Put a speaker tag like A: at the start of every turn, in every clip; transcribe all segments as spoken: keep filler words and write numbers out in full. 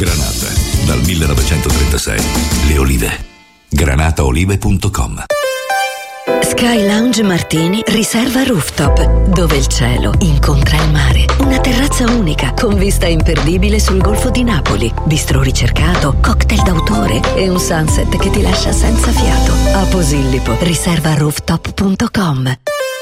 A: Granata, dal millenovecentotrentasei. Le olive. granataolive punto com.
B: Sky Lounge Martini riserva rooftop, dove il cielo incontra il mare. Una terrazza unica con vista imperdibile sul Golfo di Napoli, bistro ricercato, cocktail d'autore e un sunset che ti lascia senza fiato. A Posillipo, riserva rooftop punto com.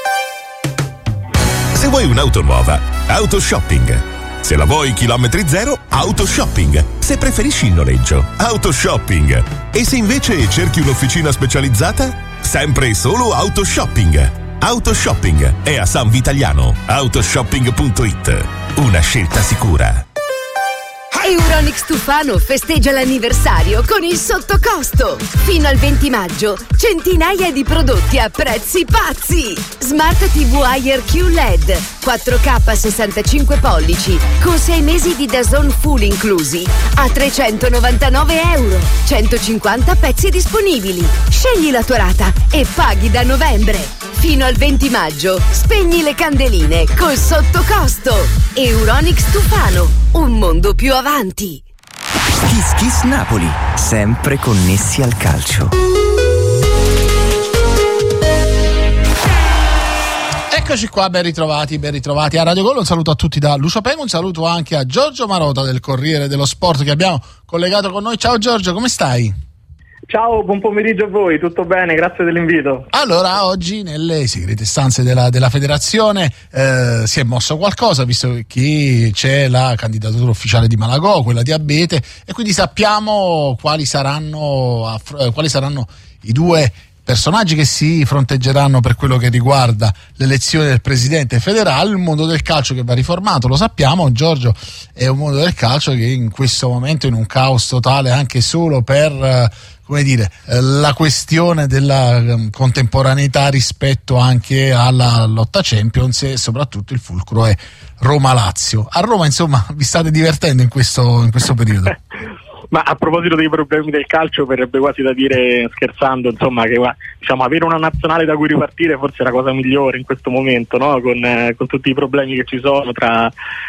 C: Se vuoi un'auto nuova, Autoshopping. Se la vuoi chilometri zero, Autoshopping. Se preferisci il noleggio, Autoshopping. E se invece cerchi un'officina specializzata, sempre e solo Autoshopping. Autoshopping è a San Vitaliano. Autoshopping punto it. Una scelta sicura.
D: Euronics Tufano festeggia l'anniversario con il sottocosto. Fino al venti maggio, centinaia di prodotti a prezzi pazzi. Smart ti vu Air Q L E D quattro K sessantacinque pollici con sei mesi di D A Z N full inclusi a trecentonovantanove euro. centocinquanta pezzi disponibili. Scegli la tua rata e paghi da novembre. Fino al venti maggio, spegni le candeline col sottocosto. Euronics Tufano, un mondo più avanti.
E: Kiss Kiss Napoli, sempre connessi al calcio.
F: Eccoci qua, ben ritrovati, ben ritrovati a Radio Gol. Un saluto a tutti da Lucio Pengo, un saluto anche a Giorgio Marota del Corriere dello Sport che abbiamo collegato con noi. Ciao Giorgio, come stai?
G: Ciao, buon pomeriggio a voi, tutto bene, grazie dell'invito.
F: Allora, oggi nelle segrete stanze della, della federazione eh, si è mosso qualcosa, visto che c'è la candidatura ufficiale di Malagò, quella di Abete, e quindi sappiamo quali saranno, quali saranno i due personaggi che si fronteggeranno per quello che riguarda l'elezione del presidente federale. Il mondo del calcio che va riformato, lo sappiamo, Giorgio, è un mondo del calcio che in questo momento è in un caos totale, anche solo per come dire, la questione della contemporaneità rispetto anche alla lotta Champions, e soprattutto il fulcro è Roma-Lazio. A Roma, insomma, vi state divertendo in questo, in questo periodo?
G: Ma a proposito dei problemi del calcio, verrebbe quasi da dire, scherzando, insomma, che diciamo avere una nazionale da cui ripartire forse è la cosa migliore in questo momento, no? Con, eh, con tutti i problemi che ci sono tra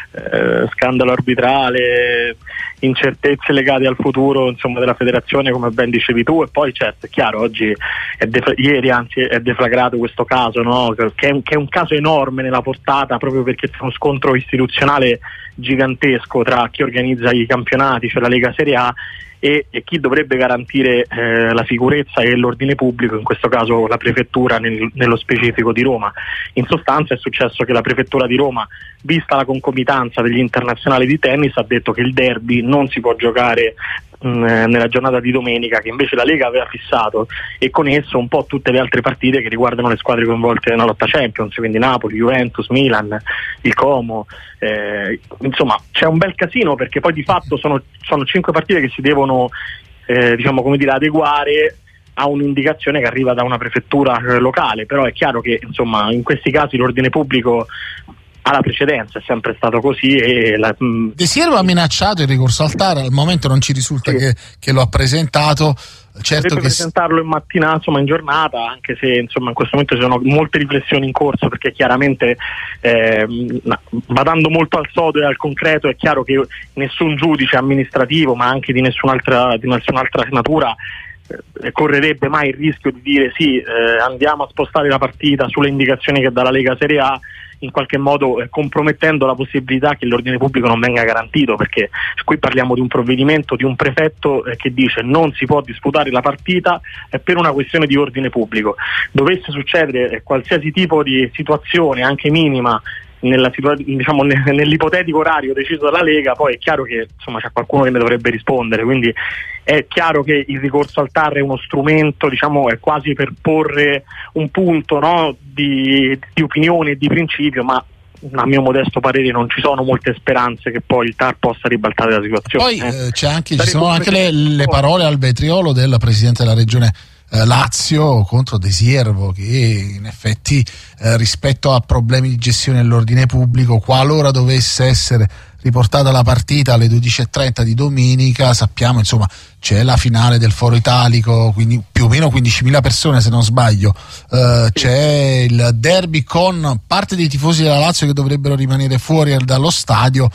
G: eh, scandalo arbitrale, incertezze legate al futuro, insomma, della federazione, come ben dicevi tu. E poi certo, è chiaro, oggi è def- ieri anzi è deflagrato questo caso, no? che, è un, che è un caso enorme nella portata, proprio perché c'è uno scontro istituzionale gigantesco tra chi organizza i campionati, cioè la Lega Serie A, e, e chi dovrebbe garantire eh, la sicurezza e l'ordine pubblico, in questo caso la prefettura nel, nello specifico di Roma. In sostanza è successo che la prefettura di Roma, vista la concomitanza degli internazionali di tennis, ha detto che il derby non si può giocare nella giornata di domenica, che invece la Lega aveva fissato, e con esso un po' tutte le altre partite che riguardano le squadre coinvolte nella lotta Champions, quindi Napoli, Juventus, Milan, il Como, eh, insomma c'è un bel casino, perché poi di fatto sono, sono cinque partite che si devono eh, diciamo come dire adeguare a un'indicazione che arriva da una prefettura eh, locale. Però è chiaro che insomma in questi casi l'ordine pubblico ha la precedenza, è sempre stato così. E la, mh... De
F: Siervo ha minacciato il ricorso al T A R, al momento non ci risulta sì. che, che lo ha presentato. Certo
G: Dovrebbe
F: che
G: presentarlo in mattina, insomma in giornata, anche se insomma in questo momento ci sono molte riflessioni in corso, perché chiaramente eh, badando molto al sodo e al concreto, è chiaro che nessun giudice amministrativo, ma anche di nessun'altra, di nessun'altra natura, eh, correrebbe mai il rischio di dire sì, eh, andiamo a spostare la partita sulle indicazioni che dà la Lega Serie A, in qualche modo eh, compromettendo la possibilità che l'ordine pubblico non venga garantito, perché qui parliamo di un provvedimento di un prefetto eh, che dice non si può disputare la partita eh, per una questione di ordine pubblico. Dovesse succedere eh, qualsiasi tipo di situazione, anche minima, nella situa- diciamo, ne- nell'ipotetico orario deciso dalla Lega, poi è chiaro che insomma c'è qualcuno che ne dovrebbe rispondere, quindi è chiaro che il ricorso al T A R è uno strumento, diciamo, è quasi per porre un punto, no, di, di opinione e di principio, ma a mio modesto parere non ci sono molte speranze che poi il T A R possa ribaltare la situazione.
F: Poi eh, c'è anche, ci sono anche le, le parole al vetriolo del presidente della regione eh, Lazio contro De Siervo, che in effetti eh, rispetto a problemi di gestione dell'ordine pubblico, qualora dovesse essere riportata la partita alle dodici e trenta di domenica, sappiamo insomma c'è la finale del Foro Italico, quindi più o meno quindicimila persone se non sbaglio, uh, c'è il derby con parte dei tifosi della Lazio che dovrebbero rimanere fuori dallo stadio,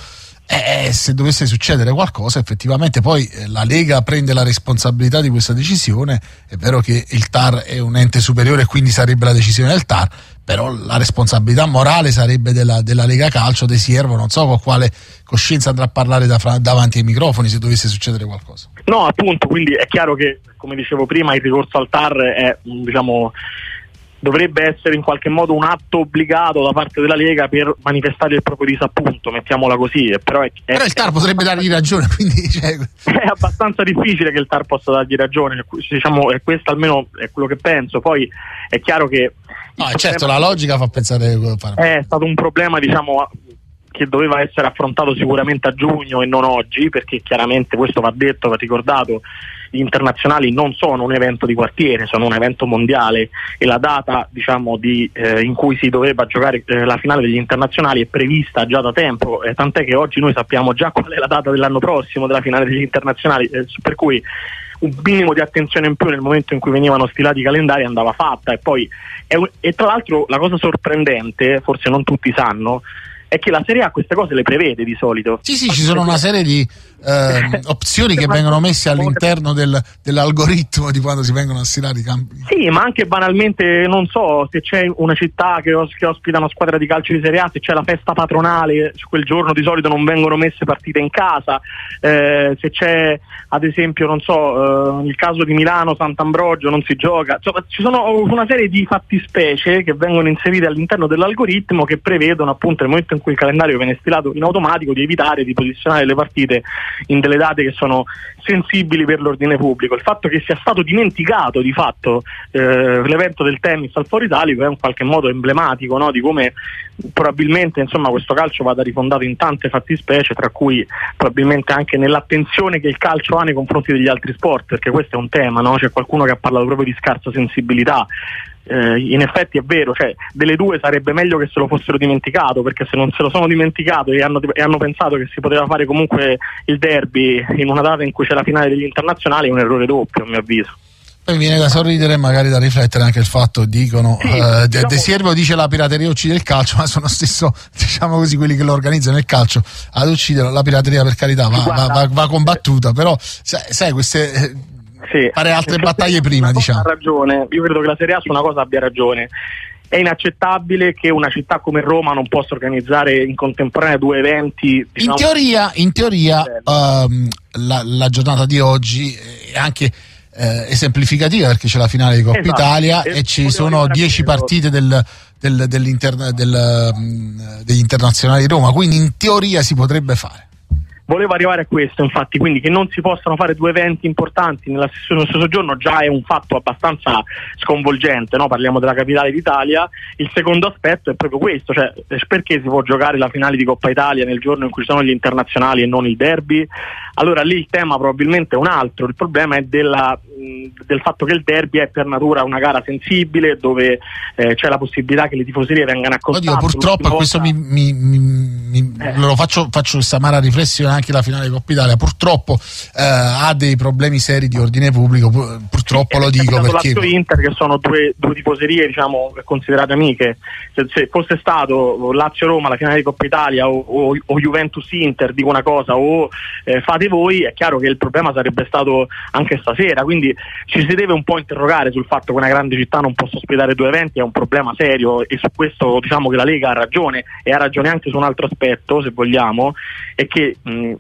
F: Eh, se dovesse succedere qualcosa, effettivamente poi eh, la Lega prende la responsabilità di questa decisione. È vero che il T A R è un ente superiore e quindi sarebbe la decisione del T A R, però la responsabilità morale sarebbe della, della Lega Calcio, De Siervo. Non so con quale coscienza andrà a parlare da, davanti ai microfoni se dovesse succedere qualcosa.
G: No, appunto, quindi è chiaro che, come dicevo prima, il ricorso al T A R è, diciamo, dovrebbe essere in qualche modo un atto obbligato da parte della Lega per manifestare il proprio disappunto, mettiamola così. Però, è,
F: però il T A R potrebbe dargli ragione, quindi cioè...
G: è abbastanza difficile che il T A R possa dargli ragione, diciamo, è questo almeno è quello che penso. Poi è chiaro che
F: no, certo, la logica fa pensare
G: è stato un problema, diciamo, che doveva essere affrontato sicuramente a giugno e non oggi, perché chiaramente questo va detto, va ricordato. Gli internazionali non sono un evento di quartiere, sono un evento mondiale, e la data, diciamo, di, eh, in cui si doveva giocare eh, la finale degli internazionali è prevista già da tempo, eh, tant'è che oggi noi sappiamo già qual è la data dell'anno prossimo della finale degli internazionali, eh, per cui un minimo di attenzione in più nel momento in cui venivano stilati i calendari andava fatta. E poi è un, e tra l'altro la cosa sorprendente, forse non tutti sanno, è che la Serie A queste cose le prevede di solito.
F: Sì, sì, ci sono una serie di eh, opzioni che vengono messe all'interno del, dell'algoritmo di quando si vengono a stilare i campi.
G: Sì, ma anche banalmente, non so, se c'è una città che, os- che ospita una squadra di calcio di Serie A, se c'è la festa patronale, quel giorno di solito non vengono messe partite in casa, eh, se c'è ad esempio, non so, eh, il caso di Milano, Sant'Ambrogio, non si gioca. Insomma, ci sono una serie di fattispecie che vengono inserite all'interno dell'algoritmo che prevedono, appunto, nel momento in cui il calendario viene stilato in automatico, di evitare di posizionare le partite in delle date che sono sensibili per l'ordine pubblico. Il fatto che sia stato dimenticato di fatto eh, l'evento del tennis al Foro Italico è in qualche modo emblematico, no, di come probabilmente, insomma, questo calcio vada rifondato in tante fattispecie, tra cui probabilmente anche nell'attenzione che il calcio ha nei confronti degli altri sport, perché questo è un tema, no? C'è qualcuno che ha parlato proprio di scarsa sensibilità. Eh, in effetti è vero, cioè delle due sarebbe meglio che se lo fossero dimenticato, perché se non se lo sono dimenticato e hanno, e hanno pensato che si poteva fare comunque il derby in una data in cui c'è la finale degli internazionali, è un errore doppio, a mio avviso.
F: Poi viene da sorridere e magari da riflettere anche il fatto, dicono, sì, uh, diciamo... De Siervo dice la pirateria uccide il calcio, ma sono stesso, diciamo così, quelli che lo organizzano il calcio ad uccidere. La pirateria, per carità, va, va, va, va combattuta, però sai, sai queste...
G: Sì,
F: fare altre battaglie prima, diciamo.
G: Ha ragione, io credo che la Serie A su una cosa abbia ragione. È inaccettabile che una città come Roma non possa organizzare in contemporanea due eventi, diciamo,
F: in teoria, in teoria um, la, la giornata di oggi è anche eh, esemplificativa, perché c'è la finale di Coppa esatto. Italia e, e ci sono dieci partite del, del, dell'interna, del, um, degli internazionali di Roma, quindi in teoria si potrebbe fare.
G: Volevo arrivare a questo, infatti, quindi che non si possano fare due eventi importanti nella stesso, nello stesso giorno già è un fatto abbastanza sconvolgente, no? Parliamo della capitale d'Italia. Il secondo aspetto è proprio questo, cioè perché si può giocare la finale di Coppa Italia nel giorno in cui ci sono gli internazionali e non il derby? Allora lì il tema probabilmente è un altro, il problema è della, mh, del fatto che il derby è per natura una gara sensibile, dove eh, c'è la possibilità che le tifoserie vengano accostate.
F: Oddio, purtroppo questo mi, mi, mi, mi eh. lo faccio, faccio questa amara riflessione anche la finale di Coppa Italia, purtroppo eh, ha dei problemi seri di ordine pubblico, purtroppo lo dico perché
G: Lazio Inter, che sono due, due tifoserie, diciamo, considerate amiche. Se, se fosse stato Lazio Roma la finale di Coppa Italia o, o, o Juventus Inter, dico una cosa, o eh, fate voi, è chiaro che il problema sarebbe stato anche stasera, quindi ci si deve un po' interrogare sul fatto che una grande città non possa ospitare due eventi, è un problema serio, e su questo diciamo che la Lega ha ragione, e ha ragione anche su un altro aspetto, se vogliamo, è che mh,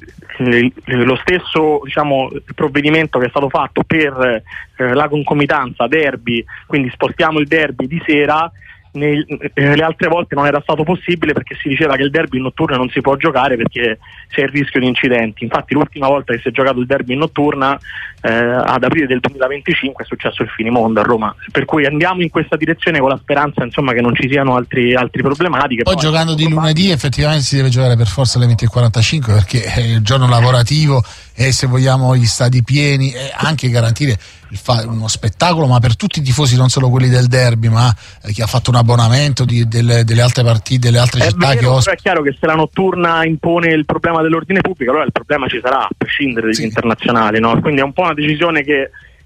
G: lo stesso, diciamo, provvedimento che è stato fatto per eh, la concomitanza derby, quindi spostiamo il derby di sera, nei, eh, le altre volte non era stato possibile, perché si diceva che il derby in notturna non si può giocare perché c'è il rischio di incidenti. Infatti l'ultima volta che si è giocato il derby in notturna eh, ad aprile del duemilaventicinque è successo il finimondo a Roma, per cui andiamo in questa direzione con la speranza, insomma, che non ci siano altri, altri problematiche.
F: Poi, poi giocando di lunedì effettivamente si deve giocare per forza alle venti e quarantacinque, perché è il giorno lavorativo e, se vogliamo, gli stadi pieni, e anche garantire il fa- uno spettacolo, ma per tutti i tifosi, non solo quelli del derby, ma eh, chi ha fatto un abbonamento di, delle, delle altre partite, delle altre
G: è
F: città
G: vero,
F: che ospitano.
G: È chiaro che se la notturna impone il problema dell'ordine pubblico, allora il problema ci sarà, a prescindere dagli sì. internazionali, no? Quindi è un po' una decisione che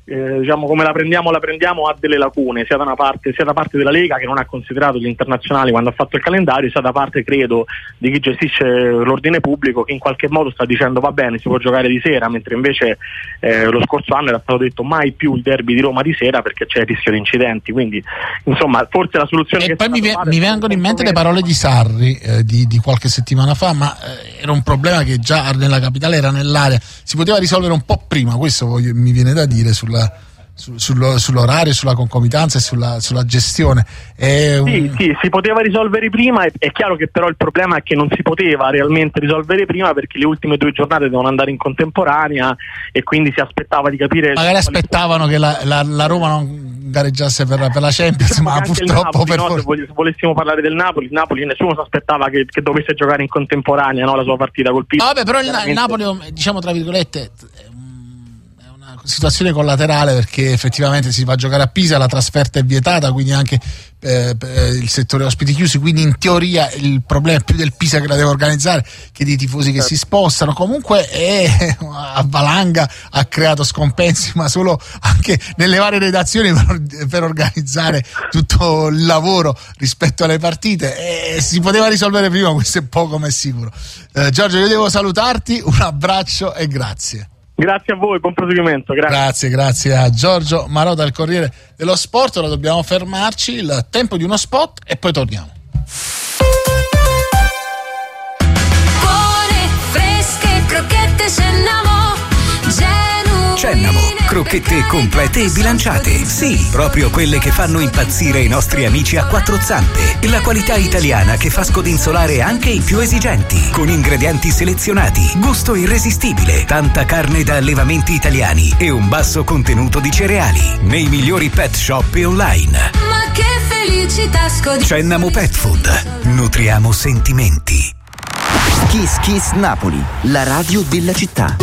G: eh, diciamo come la prendiamo la prendiamo ha delle lacune, sia da una parte sia da parte della Lega, che non ha considerato gli internazionali quando ha fatto il calendario, sia da parte, credo, di chi gestisce l'ordine pubblico, che in qualche modo sta dicendo va bene, si può giocare di sera, mentre invece eh, lo scorso anno era stato detto mai più il derby di Roma di sera perché c'è il rischio di incidenti. Quindi insomma forse la soluzione
F: e
G: che
F: poi mi,
G: trovata
F: mi vengono in mente le parole di Sarri eh, di, di qualche settimana fa, ma eh, era un problema che già nella capitale era nell'area, si poteva risolvere un po' prima, questo voglio, mi viene da dire sulla Su, sullo, sull'orario, sulla concomitanza e sulla, sulla gestione. È un... Sì,
G: sì, si poteva risolvere prima, è, è chiaro che però il problema è che non si poteva realmente risolvere prima perché le ultime due giornate devono andare in contemporanea e quindi si aspettava di capire.
F: Magari aspettavano che la, la, la Roma non gareggiasse per, per la Champions, ma purtroppo
G: Napoli,
F: per
G: no,
F: for...
G: se volessimo parlare del Napoli, il Napoli nessuno si aspettava che, che dovesse giocare in contemporanea, no, la sua partita col Pisa.
F: Ah, vabbè, però il, il Napoli, diciamo tra virgolette, situazione collaterale perché effettivamente si va a giocare a Pisa, la trasferta è vietata, quindi anche eh, il settore ospiti chiusi, quindi in teoria il problema è più del Pisa che la deve organizzare che dei tifosi che certo. si spostano. Comunque è a valanga, ha creato scompensi, ma solo anche nelle varie redazioni per, per organizzare tutto il lavoro rispetto alle partite, e si poteva risolvere prima, questo è poco ma è sicuro. eh, Giorgio, io devo salutarti, un abbraccio e grazie.
G: Grazie a voi, buon proseguimento. Grazie.
F: grazie, grazie a Giorgio Marò dal Corriere dello Sport. Ora dobbiamo fermarci, il tempo di uno spot e poi torniamo.
H: Buone, fresche, crocchette Cennamo, genuine.
E: Cennamo, crocchette complete e bilanciate. Sì, proprio quelle che fanno impazzire i nostri amici a quattro zampe. La qualità italiana che fa scodinzolare anche i più esigenti. Con ingredienti selezionati, gusto irresistibile, tanta carne da allevamenti italiani e un basso contenuto di cereali. Nei migliori pet shop e online.
H: Ma che felicità scodinzolare.
E: Cennamo Pet Food. Nutriamo sentimenti.
I: Kiss Kiss Napoli, la radio della città.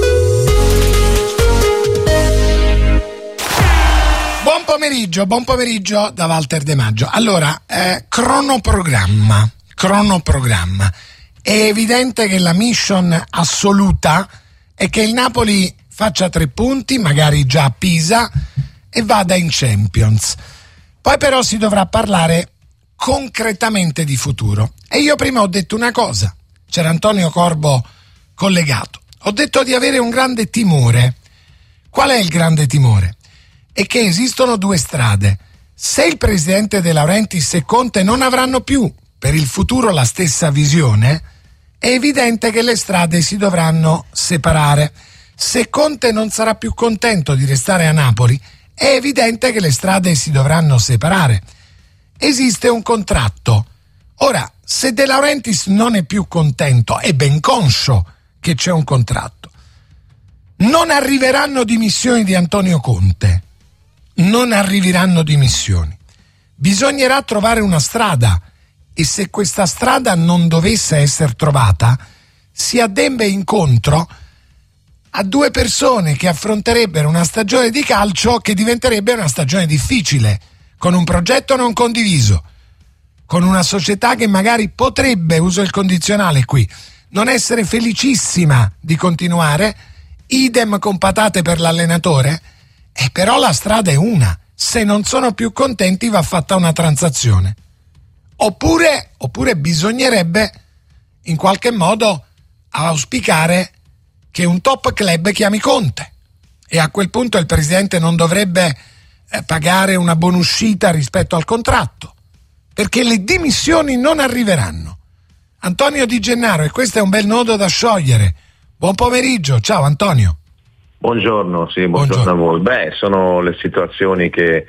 J: Buon pomeriggio, buon pomeriggio da Walter De Maggio. Allora, eh, cronoprogramma, cronoprogramma. È evidente che la mission assoluta è che il Napoli faccia tre punti, magari già a Pisa, e vada in Champions. Poi però si dovrà parlare concretamente di futuro. E io prima ho detto una cosa, c'era Antonio Corbo collegato. Ho detto di avere un grande timore. Qual è il grande timore? È che esistono due strade. Se il presidente De Laurentiis e Conte non avranno più per il futuro la stessa visione, è evidente che le strade si dovranno separare. Se Conte non sarà più contento di restare a Napoli, è evidente che le strade si dovranno separare. Esiste un contratto. Ora, se De Laurentiis non è più contento, è ben conscio che c'è un contratto. Non arriveranno dimissioni di Antonio Conte. Non arriveranno dimissioni. Bisognerà trovare una strada e se questa strada non dovesse essere trovata, si addebba incontro a due persone che affronterebbero una stagione di calcio che diventerebbe una stagione difficile, con un progetto non condiviso, con una società che magari potrebbe, uso il condizionale qui, non essere felicissima di continuare, idem con patate per l'allenatore. E però la strada è una, se non sono più contenti va fatta una transazione. Oppure, oppure bisognerebbe in qualche modo auspicare che un top club chiami Conte e a quel punto il presidente non dovrebbe eh, pagare una buonuscita rispetto al contratto, perché le dimissioni non arriveranno. Antonio Di Gennaro, e questo è un bel nodo da sciogliere. Buon pomeriggio, ciao Antonio.
K: Buongiorno, sì, buongiorno, buongiorno a voi. Beh, sono le situazioni che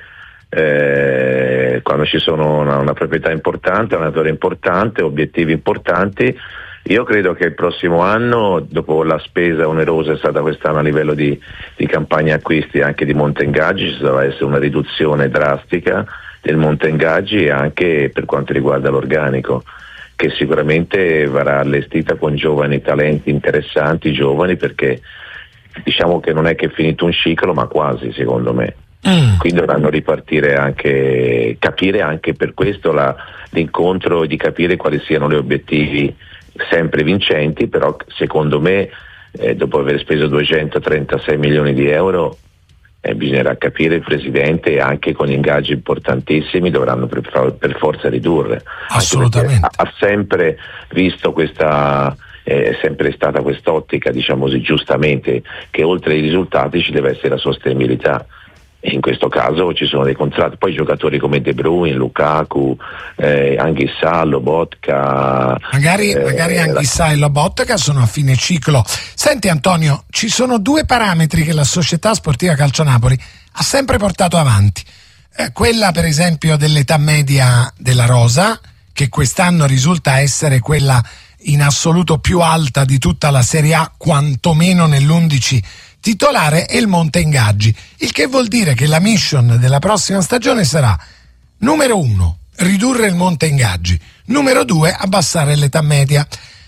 K: eh, quando ci sono una, una proprietà importante, un allenatore importante, obiettivi importanti, io credo che il prossimo anno, dopo la spesa onerosa è stata quest'anno a livello di, di campagna acquisti e anche di monte ingaggi, ci dovrà essere una riduzione drastica del monte ingaggi e anche per quanto riguarda l'organico, che sicuramente verrà allestita con giovani talenti interessanti, giovani, perché diciamo che non è che è finito un ciclo, ma quasi, secondo me. Mm. Quindi dovranno ripartire anche, capire anche per questo la, l'incontro, di capire quali siano gli obiettivi sempre vincenti, però secondo me eh, dopo aver speso duecentotrentasei milioni di euro eh, bisognerà capire il presidente, anche con ingaggi importantissimi dovranno per, per forza ridurre.
J: Assolutamente.
K: Ha, ha sempre visto questa, è sempre stata quest'ottica, diciamo così, giustamente, che oltre ai risultati ci deve essere la sostenibilità. E in questo caso ci sono dei contratti, poi giocatori come De Bruyne, Lukaku, eh, Anghissà, Lobotka.
J: Magari,
K: eh,
J: magari Anghissà e Lobotka sono a fine ciclo. Senti Antonio, ci sono due parametri che la Società Sportiva Calcio Napoli ha sempre portato avanti. Eh, quella per esempio dell'età media della rosa, che quest'anno risulta essere quella in assoluto più alta di tutta la Serie A, quantomeno nell'undici titolare, e il monte ingaggi, il che vuol dire che la mission della prossima stagione sarà: numero uno, ridurre il monte ingaggi; numero due, abbassare l'età media.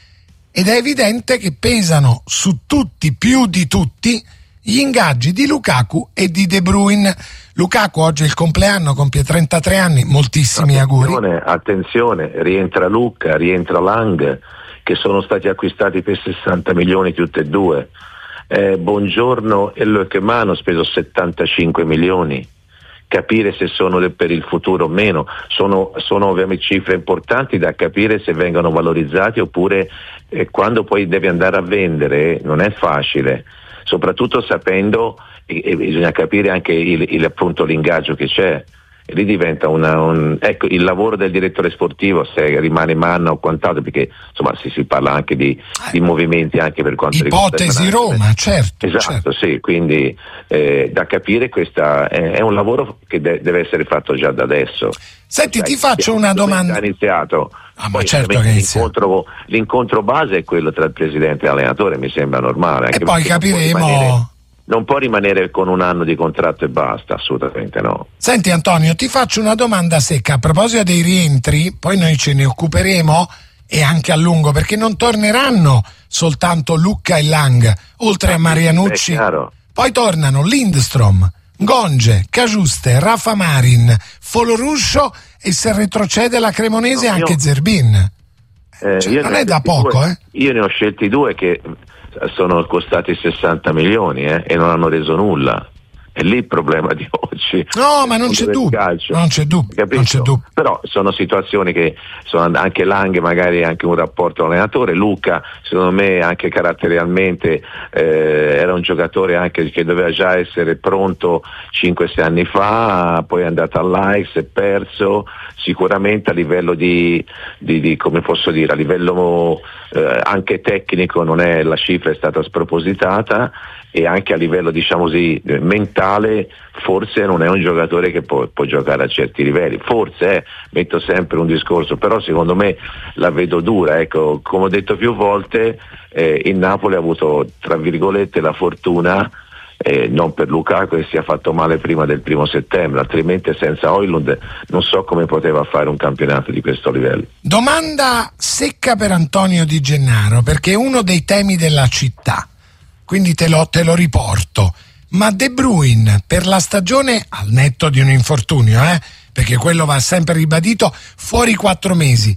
J: Ed è evidente che pesano su tutti, più di tutti, gli ingaggi di Lukaku e di De Bruyne. Lukaku oggi è il compleanno, compie trentatré anni, moltissimi
K: attenzione,
J: auguri.
K: Attenzione, rientra Lucca, rientra Lang, che sono stati acquistati per sessanta milioni tutti e due. Eh, Buongiorno e Loekman hanno speso settantacinque milioni. Capire se sono per il futuro o meno, sono, sono ovviamente cifre importanti da capire se vengono valorizzati oppure eh, quando poi devi andare a vendere non è facile, soprattutto sapendo e, e bisogna capire anche il, il, appunto l'ingaggio che c'è. E lì diventa una, un, ecco, il lavoro del direttore sportivo, se rimane Manna o quant'altro, perché insomma si, si parla anche di, di movimenti anche per quanto riguarda
J: ipotesi Roma, certo.
K: Esatto,
J: certo.
K: Sì, quindi eh, da capire, questa è, è un lavoro che de- deve essere fatto già da adesso.
J: Senti,
K: cioè,
J: ti faccio una domanda.
K: Ha iniziato.
J: Ah,
K: Poi,
J: ma certo che
K: l'incontro, l'incontro base è quello tra il presidente e l'allenatore, mi sembra normale. Anche
J: E poi capiremo.
K: Non può rimanere con un anno di contratto e basta, assolutamente no.
J: Senti Antonio, ti faccio una domanda secca a proposito dei rientri, poi noi ce ne occuperemo e anche a lungo, perché non torneranno soltanto Lucca e Lang, oltre a Marianucci. Poi tornano Lindstrom, Gonge, Cagiuste, Rafa Marin, Foloruscio e se retrocede la Cremonese no, anche io, Zerbin.
K: Eh,
J: cioè, non è da poco,
K: due,
J: eh?
K: Io ne ho scelti due che sono costati sessanta milioni eh, e non hanno reso nulla. È lì il problema di oggi.
J: No, ma non c'è dubbio, non c'è dubbio, non c'è dubbio.
K: Però sono situazioni che sono anche Lang, magari anche un rapporto allenatore. Luca, secondo me, anche caratterialmente eh, era un giocatore anche che doveva già essere pronto cinque sei anni fa, poi è andato all'Ajax, è perso. Sicuramente a livello di, di, di come posso dire, a livello eh, anche tecnico non è, la cifra è stata spropositata, e anche a livello diciamo così mentale forse non è un giocatore che può, può giocare a certi livelli, forse eh, metto sempre un discorso, però secondo me la vedo dura, ecco, come ho detto più volte eh, il Napoli ha avuto tra virgolette la fortuna, eh, non per Lukaku che si è fatto male prima del primo settembre, altrimenti senza Højlund non so come poteva fare un campionato di questo livello.
J: Domanda secca per Antonio Di Gennaro, perché è uno dei temi della città, quindi te lo, te lo riporto. Ma De Bruyne per la stagione, al netto di un infortunio, eh, perché quello va sempre ribadito, fuori quattro mesi,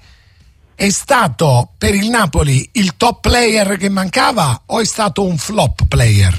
J: è stato per il Napoli il top player che mancava o è stato un flop player?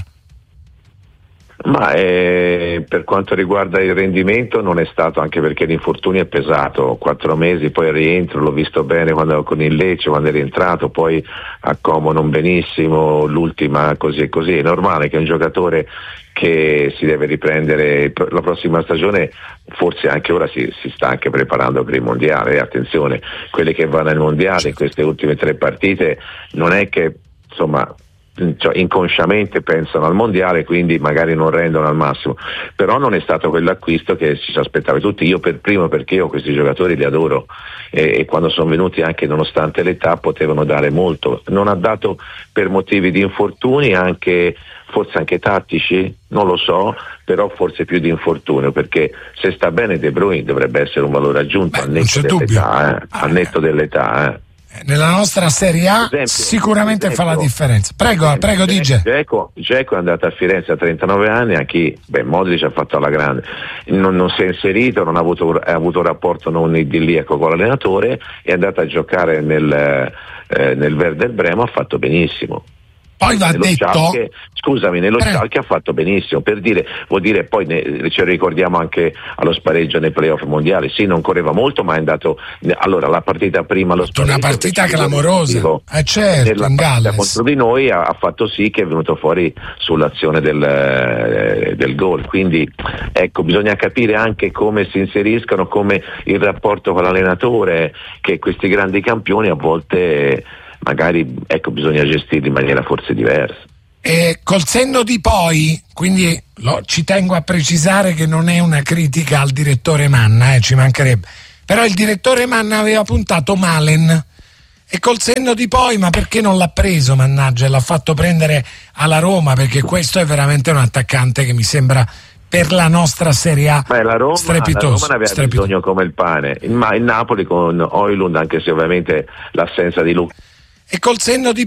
K: Ma eh, per quanto riguarda il rendimento non è stato, anche perché l'infortunio è pesato, quattro mesi, poi il rientro l'ho visto bene quando con il Lecce, quando è rientrato, poi a Como non benissimo, l'ultima così e così. È normale che un giocatore che si deve riprendere la prossima stagione, forse anche ora si, si sta anche preparando per il mondiale, eh, attenzione, quelli che vanno al mondiale in queste ultime tre partite non è che insomma cioè, inconsciamente pensano al mondiale, quindi magari non rendono al massimo, però non è stato quell'acquisto che si aspettava tutti, io per primo, perché io questi giocatori li adoro e, e quando sono venuti, anche nonostante l'età, potevano dare molto. Non ha dato per motivi di infortuni, anche forse anche tattici, non lo so, però forse più di infortunio, perché se sta bene De Bruyne dovrebbe essere un valore aggiunto. Beh, al netto dell'età, eh, al netto dell'età eh.
J: Nella nostra Serie A esempio, sicuramente esempio, fa la differenza. Prego, esempio, prego Dice.
K: Dzeko è andato a Firenze a trentanove anni, anche beh, Modric ha fatto alla grande, non, non si è inserito, non ha avuto, ha avuto un rapporto non idilliaco con l'allenatore, è andato a giocare nel, eh, nel Werder Bremen, ha fatto benissimo.
J: Poi va
K: nello
J: detto,
K: Schalke, scusami, nello
J: Pre-
K: Schalke ha fatto benissimo, per dire, vuol dire, poi ne, ce lo ricordiamo anche allo spareggio nei playoff mondiali, sì, non correva molto, ma è andato, allora la partita prima allo spareggio,
J: una partita clamorosa, eh certo,
K: nella
J: in
K: partita
J: Galles
K: contro di noi ha, ha fatto sì che è venuto fuori sull'azione del, eh, del gol, quindi ecco, bisogna capire anche come si inseriscono, come il rapporto con l'allenatore, che questi grandi campioni a volte magari, ecco, bisogna gestirli in maniera forse diversa.
J: E col senno di poi, quindi lo, ci tengo a precisare che non è una critica al direttore Manna, eh, ci mancherebbe, però il direttore Manna aveva puntato Malen e col senno di poi, ma perché non l'ha preso, mannaggia, l'ha fatto prendere alla Roma, perché questo è veramente un attaccante che mi sembra per la nostra Serie A
K: Beh, la Roma,
J: strepitoso,
K: la Roma ne aveva
J: strepitoso.
K: bisogno come il pane, il, il Napoli con Højlund, anche se ovviamente l'assenza di Lukaku.
J: E col senno di